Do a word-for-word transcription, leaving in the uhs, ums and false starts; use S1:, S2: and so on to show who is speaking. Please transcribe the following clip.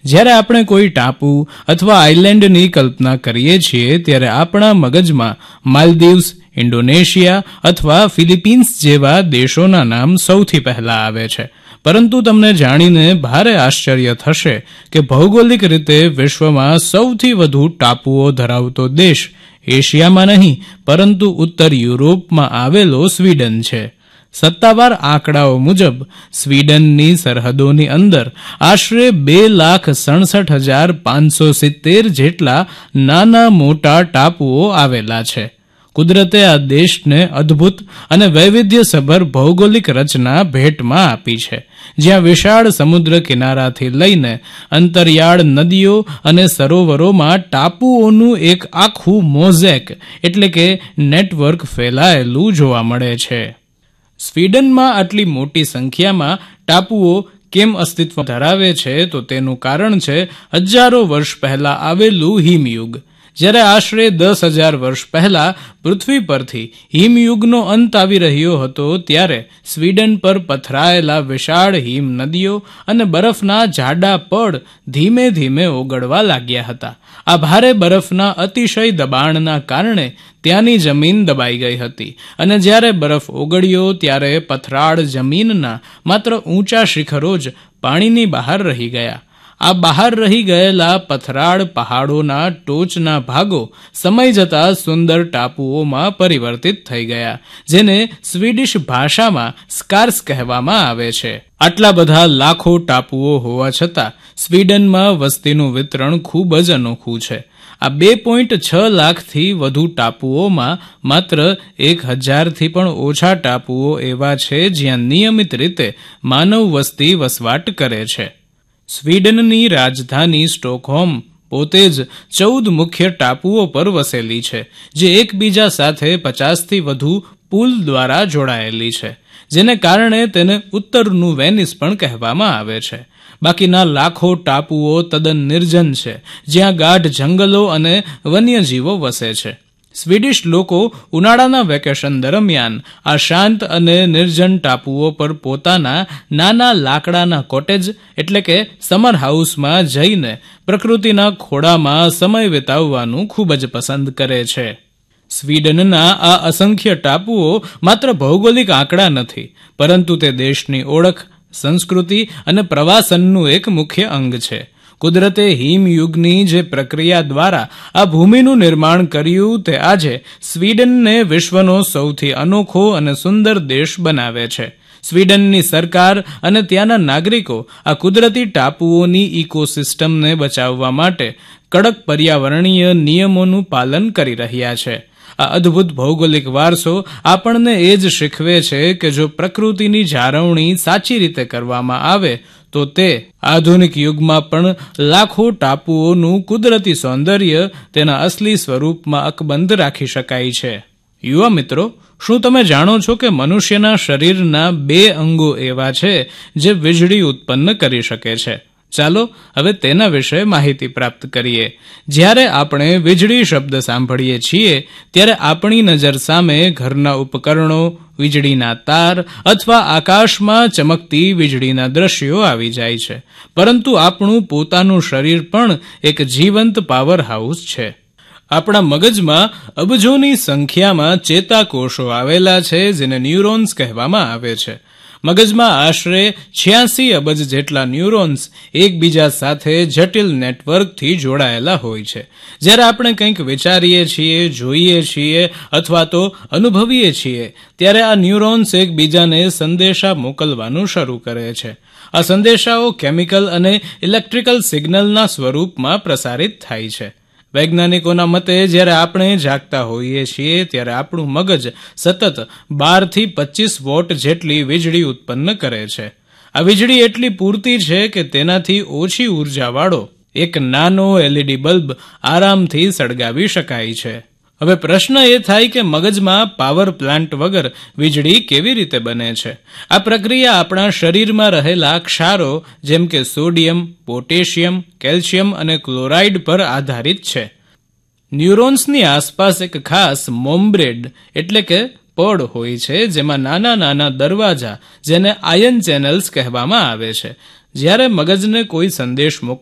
S1: જ્યારે આપણે કોઈ ટાપુ અથવા આઇલેન્ડની કલ્પના કરીએ છીએ ત્યારે આપણા મગજમાં માલદીવ્સ, ઇન્ડોનેશિયા અથવા ફિલિપીન્સ જેવા દેશોના નામ સૌથી પહેલા આવે છે. પરંતુ તમને જાણીને ભારે આશ્ચર્ય થશે કે ભૌગોલિક રીતે વિશ્વમાં સૌથી વધુ ટાપુઓ ધરાવતો દેશ એશિયામાં નહીં પરંતુ ઉત્તર યુરોપમાં આવેલો સ્વીડન છે. સત્તાવાર આંકડાઓ મુજબ સ્વીડનની સરહદોની અંદર આશરે બે લાખ સડસઠ હજાર પાંચસો સિત્તેર જેટલા નાના મોટા ટાપુઓ આવેલા છે. કુદરતે આ દેશને અદ્ભુત અને વૈવિધ્યસભર ભૌગોલિક રચના ભેટમાં આપી છે, જ્યાં વિશાળ સમુદ્ર કિનારાથી લઈને અંતરિયાળ નદીઓ અને સરોવરોમાં ટાપુઓનું એક આખું મોઝેક એટલે કે નેટવર્ક ફેલાયેલું જોવા મળે છે. સ્વીડનમાં આટલી મોટી સંખ્યામાં ટાપુઓ કેમ અસ્તિત્વ ધરાવે છે તો તેનું કારણ છે હજારો વર્ષ પહેલા આવેલું હિમયુગ. જ્યારે આશરે દસ હજાર વર્ષ પહેલા પૃથ્વી પરથી હિમયુગનો અંત આવી રહ્યો હતો ત્યારે સ્વીડન પર પથરાયેલા વિશાળ હિમ નદીઓ અને બરફના જાડા પડ ધીમે ધીમે ઓગળવા લાગ્યા હતા. આ ભારે બરફના અતિશય દબાણના કારણે ત્યાંની જમીન દબાઈ ગઈ હતી અને જ્યારે બરફ ઓગળ્યો ત્યારે પથરાળ જમીનના માત્ર ઊંચા શિખરો જ પાણીની બહાર રહી ગયા. આ બહાર રહી ગયેલા પથરાળ પહાડોના ટોચના ભાગો સમય જતાં સુંદર ટાપુઓમાં પરિવર્તિત થઈ ગયા, જેને સ્વીડિશ ભાષામાં સ્કાર્સ કહેવામાં આવે છે. આટલા બધા લાખો ટાપુઓ હોવા છતાં સ્વીડનમાં વસ્તીનું વિતરણ ખૂબ જ અનોખું છે. આ બે પોઈન્ટ છ લાખથી વધુ ટાપુઓમાં માત્ર એક હજારથી પણ ઓછા ટાપુઓ એવા છે જ્યાં નિયમિત રીતે માનવ વસ્તી વસવાટ કરે છે. સ્વીડનની રાજધાની સ્ટોકહોમ પોતે જ ચૌદ મુખ્ય ટાપુઓ પર વસેલી છે, જે એકબીજા સાથે પચાસથી વધુ પુલ દ્વારા જોડાયેલી છે, જેને કારણે તેને ઉત્તરનું વેનિસ પણ કહેવામાં આવે છે. બાકીના લાખો ટાપુઓ તદ્દન નિર્જન છે, જ્યાં ગાઢ જંગલો અને વન્યજીવો વસે છે. સ્વીડિશ લોકો ઉનાળાના વેકેશન દરમિયાન આ શાંત અને નિર્જન ટાપુઓ પર પોતાના નાના લાકડાના કોટેજ એટલે કે સમર હાઉસમાં જઈને પ્રકૃતિના ખોળામાં સમય વિતાવવાનું ખૂબ જ પસંદ કરે છે. સ્વીડનના આ અસંખ્ય ટાપુઓ માત્ર ભૌગોલિક આંકડા નથી, પરંતુ તે દેશની ઓળખ, સંસ્કૃતિ અને પ્રવાસનનું એક મુખ્ય અંગ છે. કુદરતે હિમયુગની જે પ્રક્રિયા દ્વારા આ ભૂમિનું નિર્માણ કર્યું તે આજે સ્વીડનને વિશ્વનો સૌથી અનોખો અને સુંદર દેશ બનાવે છે. સ્વીડનની સરકાર અને ત્યાંના નાગરિકો આ કુદરતી ટાપુઓની ઇકોસિસ્ટમને બચાવવા માટે કડક પર્યાવરણીય નિયમોનું પાલન કરી રહ્યા છે. આ અદ્ભુત ભૌગોલિક વારસો આપણને એ જ શીખવે છે કે જો પ્રકૃતિની જાળવણી સાચી રીતે કરવામાં આવે તો તે આધુનિક યુગમાં પણ લાખો ટાપુઓનું કુદરતી સૌંદર્ય તેના અસલી સ્વરૂપમાં અકબંધ રાખી શકાય છે. યુવા મિત્રો, શું તમે જાણો છો કે મનુષ્યના શરીરના બે અંગો એવા છે જે વીજળી ઉત્પન્ન કરી શકે છે? ચાલો હવે તેના વિશે માહિતી પ્રાપ્ત કરીએ. જ્યારે આપણે વીજળી શબ્દ સાંભળીએ છીએ ત્યારે આપણી નજર સામે ઘરના ઉપકરણો, વીજળીના તાર અથવા આકાશમાં ચમકતી વીજળીના દ્રશ્યો આવી જાય છે. પરંતુ આપણું પોતાનું શરીર પણ એક જીવંત પાવર હાઉસ છે. આપણા મગજમાં અબજોની સંખ્યામાં ચેતાકોષો આવેલા છે, જેને ન્યુરોન્સ કહેવામાં આવે છે. મગજમાં આશરે છ્યાસી અબજ જેટલા ન્યુરોન્સ એકબીજા સાથે જટિલ નેટવર્કથી જોડાયેલા હોય છે. જ્યારે આપણે કંઈક વિચારીએ છીએ, જોઈએ છીએ અથવા તો અનુભવીએ છીએ ત્યારે આ ન્યુરોન્સ એકબીજાને સંદેશા મોકલવાનું શરૂ કરે છે. આ સંદેશાઓ કેમિકલ અને ઇલેક્ટ્રિકલ સિગ્નલના સ્વરૂપમાં પ્રસારિત થાય છે. વૈજ્ઞાનિકોના મતે જ્યારે આપણે જાગતા હોઈએ છીએ ત્યારે આપણું મગજ સતત બારથી પચીસ વોટ જેટલી વીજળી ઉત્પન્ન કરે છે. આ વીજળી એટલી પૂરતી છે કે તેનાથી ઓછી ઉર્જાવાળો એક નાનો એલઈડી બલ્બ આરામથી સળગાવી શકાય છે. હવે પ્રશ્ન એ થાય કે મગજમાં પાવર પ્લાન્ટ વગર વીજળી કેવી રીતે બને છે? આ પ્રક્રિયા આપણા શરીરમાં રહેલા ક્ષારો જેમ કે સોડિયમ, પોટેશિયમ, કેલ્શિયમ અને ક્લોરાઇડ પર આધારિત છે. ન્યુરોન્સની આસપાસ એક ખાસ મોમ્બ્રેડ એટલે કે પડ હોય છે, જેમાં નાના નાના દરવાજા જેને આયન ચેનલ્સ કહેવામાં આવે છે. જ્યારે મગજને કોઈ સંદેશ મોકલવો